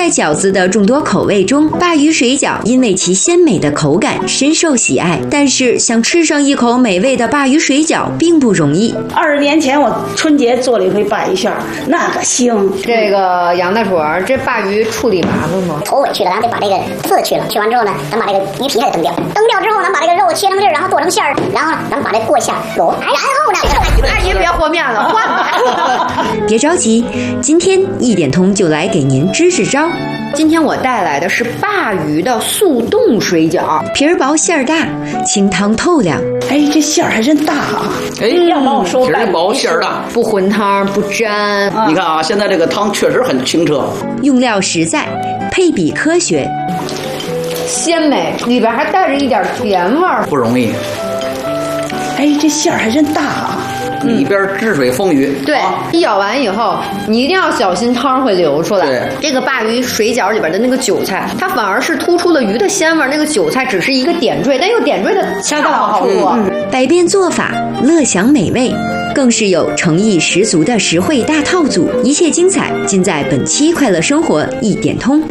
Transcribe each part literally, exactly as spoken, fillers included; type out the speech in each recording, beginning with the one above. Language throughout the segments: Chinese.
在饺子的众多口味中，鲅鱼水饺因为其鲜美的口感深受喜爱。但是想吃上一口美味的鲅鱼水饺并不容易。 二十年前我春节做了一回鲅鱼馅儿，那个香。 这个杨大厨，这鲅鱼处理麻烦吗？ 头尾去了，咱得把这个刺去了，去完之后呢，咱把这个鱼皮还得蹬掉，蹬掉之后呢，把这个肉切成粒儿，然后剁成馅儿，然后呢，咱们把这过一下揉，然后呢， 二姨别和面了，换吧。 别着急，今天一点通就来给您支支招。 今天我带来的是鲅鱼的速冻水饺， 皮儿薄馅儿大，清汤透亮。 哎，这馅儿还真大啊！ 哎， 要不然我说皮儿薄馅儿大， 不混汤不粘。 啊、你看啊，现在这个汤确实很清澈， 用料实在，配比科学， 鲜美，里边还带着一点甜味儿， 不容易。 哎，这馅儿还真大啊！ 里边汁水丰腴， 对，一咬完以后，你一定要小心汤会流出来。 对， 这个鲅鱼水饺里边的那个韭菜，它反而是突出了鱼的鲜味，那个韭菜只是一个点缀，但又点缀的恰到好处。 嗯、百变做法，乐享美味，更是有诚意十足的实惠大套组，一切精彩尽在本期快乐生活一点通。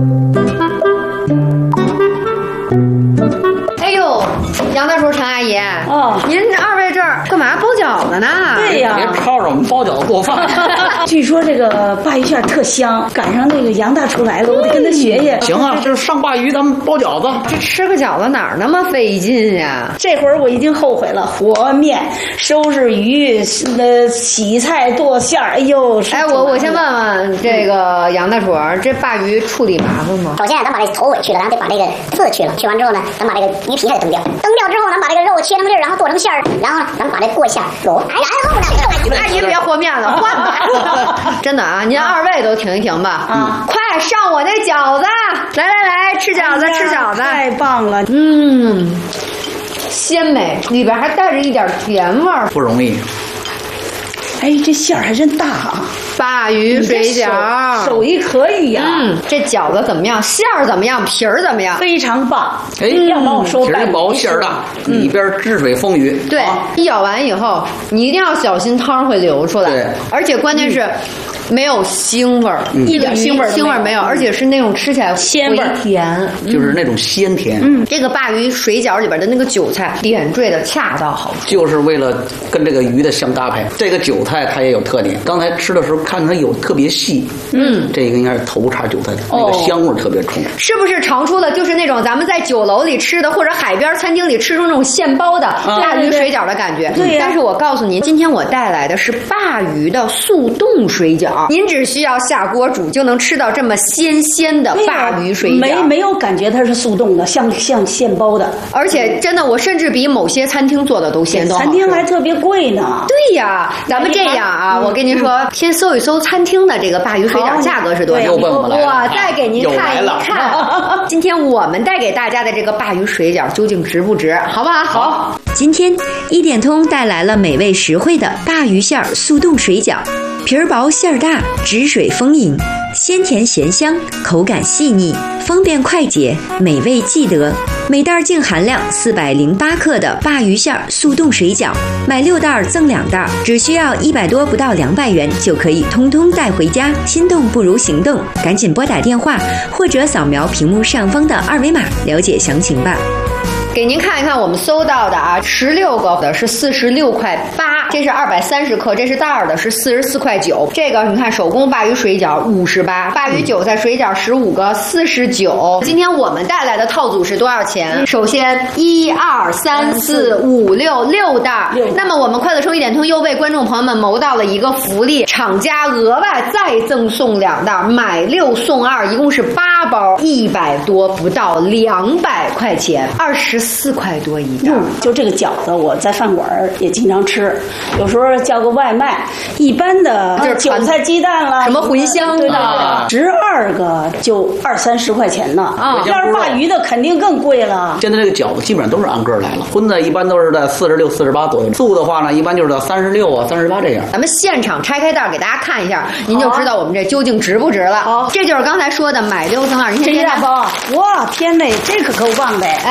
哎呦，杨大厨、陈阿姨， 哦， 您二位这儿干嘛包饺子呢？ 对呀， 别吵着我们包饺子过饭。 据说这个鲅鱼馅特香，赶上那个杨大厨来了，我得跟他学学。 行啊，这上鲅鱼咱们包饺子。 这吃个饺子哪儿那么费劲呀？ 这会儿我已经后悔了，和面、收拾鱼、呃洗菜、剁馅儿，哎呦！ 哎，我我先问问这个杨大厨，这鲅鱼处理麻烦吗？ 首先咱把这头尾去了，咱得把这个刺去了，去完之后呢，咱把这个鱼皮还得蹬掉，蹬掉之后，咱把这个肉切成粒儿，然后剁成馅儿，然后呢，咱们把这过一下揉，然后呢， 二姨别和面了，换吧。真的啊，您二位都停一停吧。啊，快上我那饺子！来来来，吃饺子，吃饺子！ 太棒了， 嗯，鲜美，里边还带着一点甜味儿， 不容易。 哎，这馅儿还真大啊！ 鲅鱼水饺， 手艺可以呀、啊。 嗯，这饺子怎么样？馅儿怎么样？皮儿怎么样？ 非常棒。 哎， 要不然我说皮儿薄馅儿大，里边汁水丰腴。 对，啊、一咬完以后，你一定要小心汤会流出来。 对， 而且关键是。嗯没有腥味儿， 嗯、一点腥味儿腥味儿没有，而且是那种吃起来鲜味儿甜， 就是那种鲜甜。 嗯，这个鲅鱼水饺里边的那个韭菜点缀的恰到好处， 就是为了跟这个鱼的相搭配。这个韭菜它也有特点，刚才吃的时候看它有特别细，嗯，这个应该是头茬韭菜，那个香味特别冲。 是不是尝出了就是那种咱们在酒楼里吃的或者海边餐厅里吃出那种现包的鲅鱼水饺的感觉？ 对呀。 但是我告诉您，今天我带来的是鲅鱼的速冻水饺。您只需要下锅煮就能吃到这么鲜鲜的鲅鱼水饺， 没没有感觉它是速冻的，像像现包的。 而且真的，我甚至比某些餐厅做的都鲜都好吃。 餐厅还特别贵呢。 对呀，咱们这样啊，嗯、我跟您说，先搜一搜餐厅的这个鲅鱼水饺价格是多少。我再给您看一看，今天我们带给大家的这个鲅鱼水饺究竟值不值，好不好？ 好。 今天一点通带来了美味实惠的鲅鱼馅儿速冻水饺。皮儿薄馅儿大，汁水丰盈，鲜甜咸香，口感细腻，方便快捷，美味记得。每袋净含量四百零八克的鲅鱼馅儿速冻水饺，买六袋赠两袋，只需要一百多不到两百元就可以通通带回家。心动不如行动，赶紧拨打电话或者扫描屏幕上方的二维码了解详情吧。 给您看一看我们搜到的啊，十六个的是四十六块八，这是二百三十克，这是袋儿的是四十四块九。这个你看手工鲅鱼水饺五十八，鲅鱼韭菜水饺十五个四十九。今天我们带来的套组是多少钱？首先一二三四五六六袋，那么我们快乐收一点通又为观众朋友们谋到了一个福利，厂家额外再赠送两袋，买六送二，一共是八包，一百多不到两百块钱，二十。四块多一袋、嗯， 就这个饺子，我在饭馆也经常吃，有时候叫个外卖。一般的就是韭菜鸡蛋啦， 什么茴香的，十二个就二三十块钱呢。啊，要是鲅鱼的肯定更贵了。 现在这个饺子基本上都是按个来了，荤的一般都是在四十六、四十八左右，素的话呢，一般就是在三十六啊、三十八这样。 咱们现场拆开袋给大家看一下，您就知道我们这究竟值不值了。好，这就是刚才说的买六赠二，您这一大包，哇，天哪，这可够棒的！哎。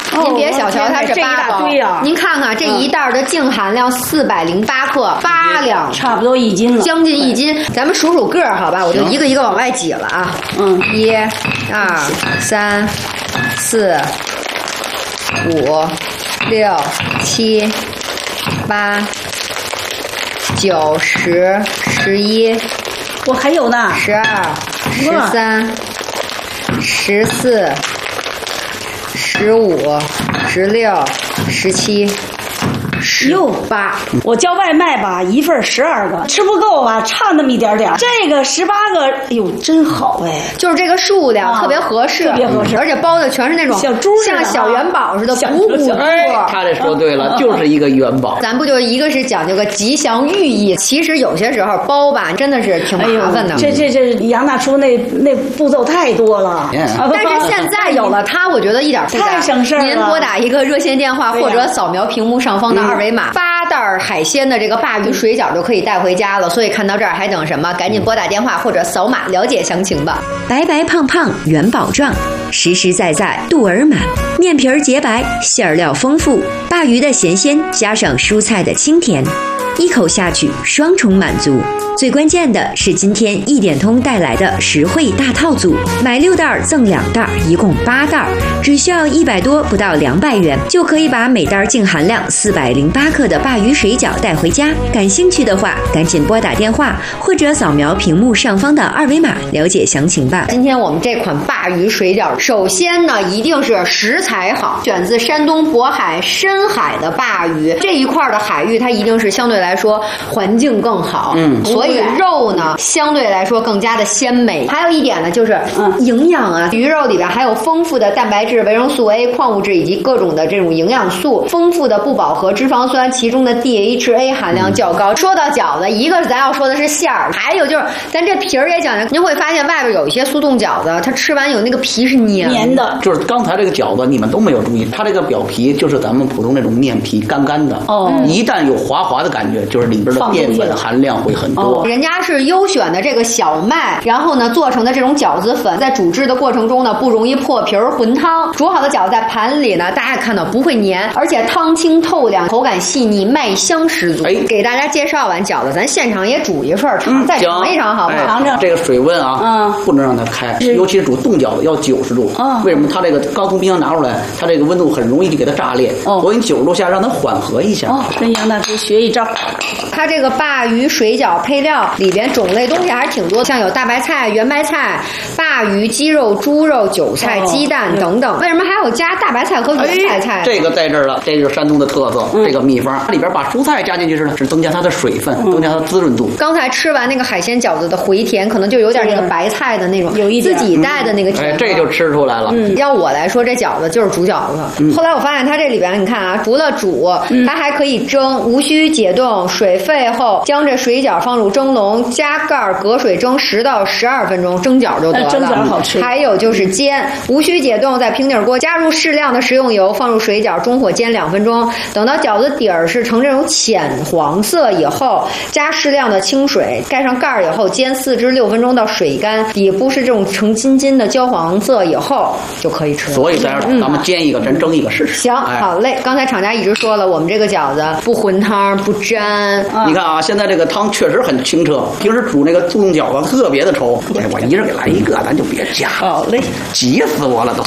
您别小瞧它是八包， 啊、 您看看这一袋的净含量四百零八克，八两， 差不多一斤了， 将近一斤。咱们数数个儿，好吧？我就一个一个往外挤了啊。 嗯， 一、二、三、四、五、六、七、八、九、十、十一， 我还有呢， 十二、十三、十四、十五、十六、十七。十八， 我叫外卖吧，一份十二个，吃不够啊，差那么一点点。这个十八个，哎呦，真好哎！ 就是这个数量、啊、特别合适， 特别合适， 而且包的全是那种小猪像小元宝似的，鼓鼓肚。 他这说对了，就是一个元宝。 咱不就一个是讲究个吉祥寓意，其实有些时候包吧，真的是挺麻烦的。 哎、这这这杨大厨那那步骤太多了， yeah. 但是现在有了它，我觉得一点不太省事儿了。 您拨打一个热线电话，或者扫描屏幕上方的二维码，八袋海鲜的这个鲅鱼水饺就可以带回家了。所以看到这儿还等什么？赶紧拨打电话或者扫码了解详情吧。 白白胖胖元宝状，实实在在肚儿满，面皮儿洁白，馅儿料丰富，鲅鱼的咸鲜加上蔬菜的清甜，一口下去双重满足。最关键的是今天一点通带来的实惠大套组，买六袋赠两袋，一共八袋，只需要一百多不到两百元，就可以把每袋净含量四百零八克的鲅鱼水饺带回家。感兴趣的话，赶紧拨打电话或者扫描屏幕上方的二维码了解详情吧。 今天我们这款鲅鱼水饺，首先呢一定是食材好，选自山东渤海深海的鲅鱼，这一块的海域它一定是相对来说环境更好，嗯，所以。所以肉呢，相对来说更加的鲜美。还有一点呢，就是营养啊，鱼肉里边还有丰富的蛋白质、维生素 A、矿物质以及各种的这种营养素，丰富的不饱和脂肪酸，其中的 D H A 含量较高。说到饺子，一个是咱要说的是馅儿，还有就是咱这皮儿也讲究。您会发现外边有一些速冻饺子，它吃完有那个皮是黏黏的。 就是刚才这个饺子，你们都没有注意，它这个表皮就是咱们普通那种面皮，干干的。哦，一旦有滑滑的感觉，就是里边的淀粉含量会很多。 人家是优选的这个小麦，然后呢做成的这种饺子粉，在煮制的过程中呢不容易破皮儿混汤。煮好的饺子在盘里呢，大家看到不会粘，而且汤清透亮，口感细腻，麦香十足。哎，给大家介绍完饺子，咱现场也煮一份儿，尝、嗯、再尝一尝好不好？ 尝尝、 哎、这个水温啊，嗯，不能让它开，尤其是煮冻饺子要九十度。嗯，为什么？它这个刚从冰箱拿出来，它这个温度很容易就给它炸裂。哦，我给你九十度下让它缓和一下。 哦，跟杨大厨学一招。 它这个鲅鱼水饺配料里边种类东西还是挺多，像有大白菜、圆白菜、鲅鱼、鸡肉、猪肉、韭菜、鸡蛋等等。为什么还有加大白菜和圆白菜？ 哎、这个在这儿了，这就是山东的特色，嗯、这个秘方。里边把蔬菜加进去是是增加它的水分，嗯、增加它的滋润度。 刚才吃完那个海鲜饺子的回甜，可能就有点那个白菜的那种，有一自己带的那个甜、 嗯。哎，这就吃出来了。 嗯，要我来说，这饺子就是煮饺子。嗯、后来我发现它这里边，你看啊，除了煮，嗯、它还可以蒸，无需解冻，水沸后将这水饺放入蒸笼，加盖隔水蒸十到十二分钟，蒸饺就得了。 蒸饺好吃。 还有就是煎，无需解冻，在平底锅加入适量的食用油，放入水饺，中火煎两分钟。等到饺子底儿是呈这种浅黄色以后，加适量的清水，盖上盖儿以后煎四至六分钟到水干，底部是这种呈金金的焦黄色以后就可以吃了。 所以在这儿咱们煎一个，咱蒸一个试试。 行，哎、好嘞。刚才厂家一直说了，我们这个饺子不混汤不粘。 你看啊，现在这个汤确实很清澈，平时煮那个速冻饺子特别的稠。哎，我一人给来一个，咱就别加。 好嘞， 急死我了都。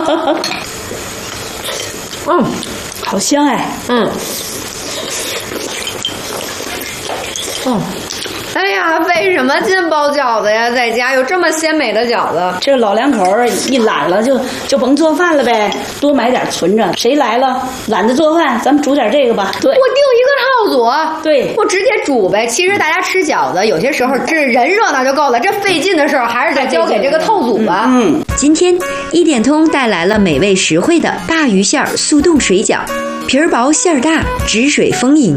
嗯，好香哎。 嗯。哦。哎呀，为什么净包饺子呀？在家有这么鲜美的饺子， 这老两口一懒了就就甭做饭了呗，多买点存着。谁来了懒得做饭，咱们煮点这个吧。对， 我订一个套组， 对， 我直接煮呗。其实大家吃饺子，有些时候这人热闹就够了，这费劲的事儿还是得交给这个套组吧。 嗯，今天一点通带来了美味实惠的鲅鱼馅儿速冻水饺，皮儿薄馅儿大，汁水丰盈。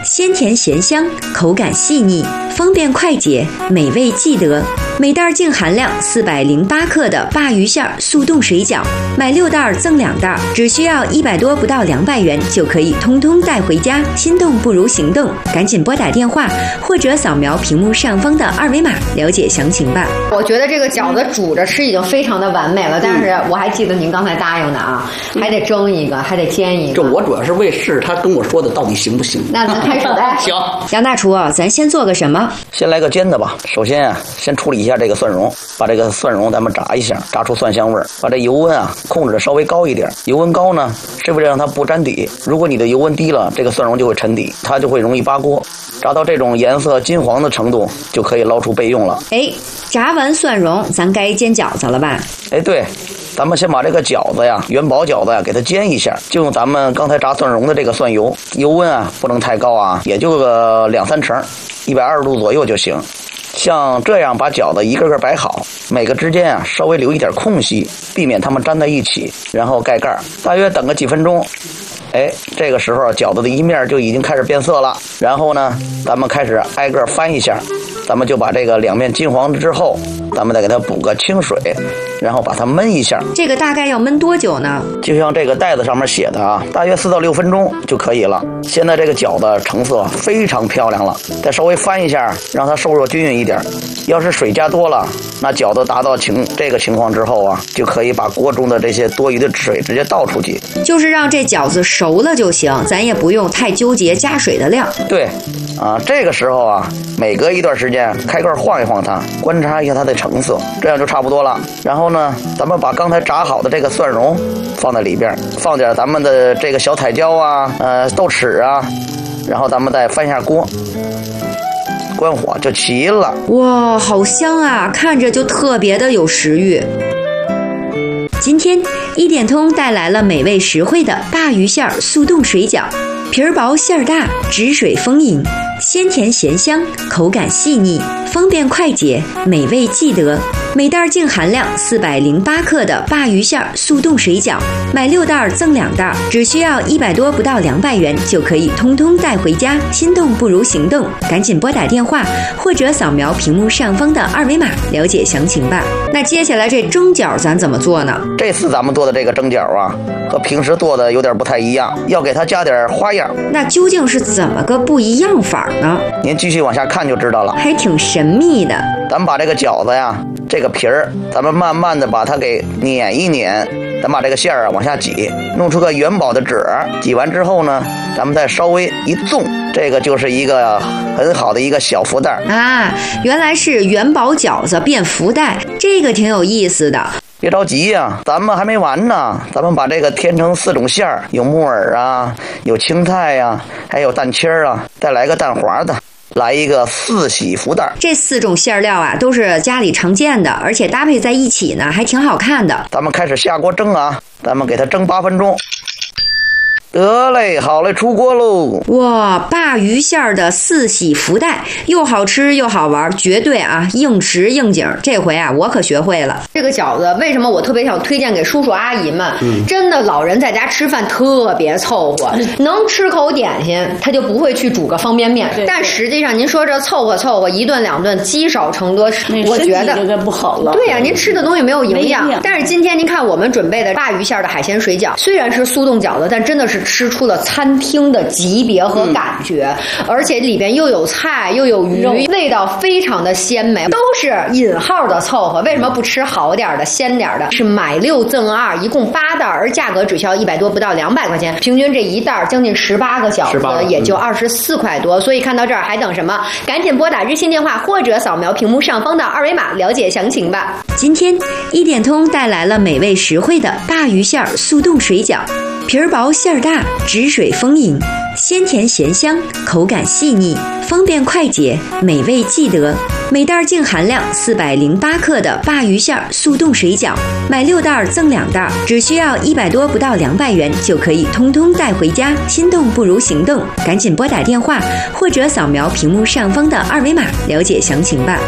鲜甜咸香，口感细腻，方便快捷，美味记得。每袋净含量四百零八克的鲅鱼馅速冻水饺，买六袋赠两袋，只需要一百多不到两百元就可以通通带回家。心动不如行动，赶紧拨打电话或者扫描屏幕上方的二维码了解详情吧。 我觉得这个饺子煮着吃已经非常的完美了，但是我还记得您刚才答应的啊，还得蒸一个，还得煎一个。 这我主要是为试他跟我说的到底行不行。 那咱开始呗。 行， 杨大厨，咱先做个什么？ 先来个煎的吧。首先啊，先处理一下这个蒜蓉，把这个蒜蓉咱们炸一下，炸出蒜香味儿。把这油温啊控制的稍微高一点，油温高呢是为了让它不粘底。如果你的油温低了，这个蒜蓉就会沉底，它就会容易扒锅。炸到这种颜色金黄的程度，就可以捞出备用了。 哎，炸完蒜蓉，咱该煎饺子了吧？ 哎，对。咱们先把这个饺子呀，元宝饺子呀，给它煎一下，就用咱们刚才炸蒜蓉的这个蒜油，油温啊不能太高啊，也就个两三成，一百二十度左右就行。像这样把饺子一个个摆好，每个之间啊稍微留一点空隙，避免它们粘在一起，然后盖盖，大约等个几分钟。哎，这个时候饺子的一面就已经开始变色了，然后呢，咱们开始挨个翻一下，咱们就把这个两面金黄之后，咱们再给它补个清水，然后把它焖一下。 这个大概要焖多久呢？ 就像这个袋子上面写的啊，大约四到六分钟就可以了。现在这个饺子成色非常漂亮了，再稍微翻一下，让它受热均匀一点。要是水加多了，那饺子达到情这个情况之后啊，就可以把锅中的这些多余的水直接倒出去。 就是让这饺子熟了就行，咱也不用太纠结加水的量。 对，啊，这个时候啊，每隔一段时间开盖晃一晃它，观察一下它的成色，这样就差不多了。然后呢，咱们把刚才炸好的这个蒜蓉放在里边，放点咱们的这个小彩椒啊，呃，豆豉啊，然后咱们再翻一下锅。关火就齐了。 哇，好香啊，看着就特别的有食欲。今天一点通带来了美味实惠的鲅鱼馅速冻水饺，皮儿薄馅儿大，汁水丰盈，鲜甜咸香，口感细腻，方便快捷，美味记得。每袋净含量四百零八克的鲅鱼馅速冻水饺，买六袋赠两袋，只需要一百多不到两百元就可以通通带回家。心动不如行动，赶紧拨打电话或者扫描屏幕上方的二维码了解详情吧。那接下来这蒸饺咱怎么做呢？ 这次咱们做的这个蒸饺啊，和平时做的有点不太一样，要给它加点花样。 那究竟是怎么个不一样法呢？ 您继续往下看就知道了， 还挺神秘的。 咱们把这个饺子呀，这个皮儿，咱们慢慢的把它给碾一碾，咱把这个馅儿啊往下挤，弄出个元宝的褶儿。挤完之后呢，咱们再稍微一纵，这个就是一个很好的一个小福袋啊！原来是元宝饺子变福袋，这个挺有意思的。 别着急呀、啊，咱们还没完呢。咱们把这个填成四种馅儿，有木耳啊，有青菜呀、啊，还有蛋清啊，再来个蛋黄的。来一个四喜福袋， 这四种馅料啊，都是家里常见的，而且搭配在一起呢，还挺好看的。 咱们开始下锅蒸啊，咱们给它蒸八分钟。得嘞，好嘞，出锅喽！ 哇，鲅鱼馅的四喜福袋，又好吃又好玩，绝对啊应时应景。这回啊，我可学会了。 这个饺子为什么我特别想推荐给叔叔阿姨们？嗯、真的，老人在家吃饭特别凑合，能吃口点心，他就不会去煮个方便面。但实际上，您说这凑合凑合，一顿两顿，积少成多，我觉得有点不好了。 对呀、啊，您吃的东西没有营养。但是今天您看我们准备的鲅鱼馅的海鲜水饺，虽然是速冻饺子，但真的是吃出了餐厅的级别和感觉，嗯、而且里边又有菜又有鱼，味道非常的鲜美，都是引号的凑合。为什么不吃好点的、鲜点的？是买六赠二，一共八袋，而价格只需要一百多不到两百块钱，平均这一袋将近十八个饺子，也就二十四块多。所以看到这儿还等什么？赶紧拨打热线电话或者扫描屏幕上方的二维码了解详情吧。 今天一点通带来了美味实惠的鲅鱼馅速冻水饺，皮儿薄馅儿大，汁水丰盈，鲜甜咸香，口感细腻，方便快捷，美味记得。每袋净含量四百零八克的鲅鱼馅速冻水饺，买六袋赠两袋，只需要一百多不到两百元就可以通通带回家。心动不如行动，赶紧拨打电话或者扫描屏幕上方的二维码了解详情吧。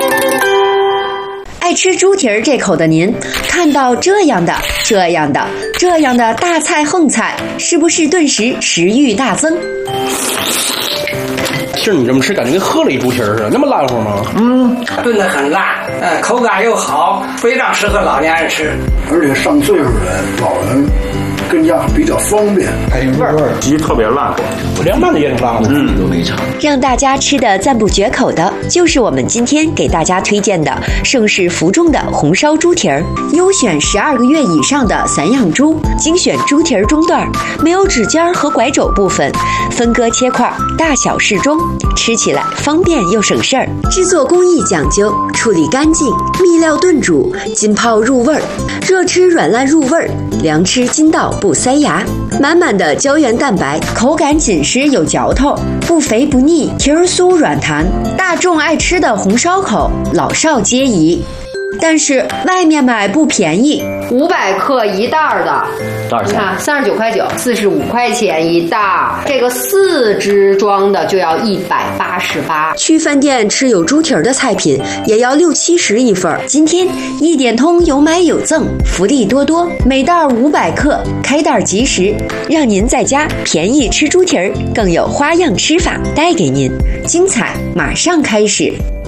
爱吃猪蹄儿这口的您，看到这样的、这样的、 这样的大菜横菜，是不是顿时食欲大增？ 是你这么吃，感觉跟喝了一猪蹄儿似的，那么烂乎吗？ 嗯，炖得很辣，呃，口感又好，非常适合老年人吃。 而且上岁数的老人更加比较方便，还有味儿， 鸡特别烂，我凉拌的也挺辣的， 嗯，都没尝。 让大家吃的赞不绝口的，就是我们今天给大家推荐的盛世福众的红烧猪蹄儿，优选十二个月以上的散养猪，精选猪蹄儿中段，没有指尖和拐肘部分，分割切块，大小适中，吃起来方便又省事儿。制作工艺讲究，处理干净，秘料炖煮，浸泡入味儿，热吃软烂入味儿，凉吃筋道不塞牙，满满的胶原蛋白，口感紧实有嚼头，不肥不腻，蹄儿酥软弹，大众爱吃的红烧口，老少皆宜。但是外面买不便宜， 五百克一袋儿的， 多少钱？ 你看三十九块九，四十五块钱一袋儿。这个四支装的就要一百八十八。 去饭店吃有猪蹄儿的菜品也要六七十一份。今天一点通有买有赠，福利多多，每袋五百克，开袋即食，让您在家便宜吃猪蹄儿，更有花样吃法带给您。精彩马上开始。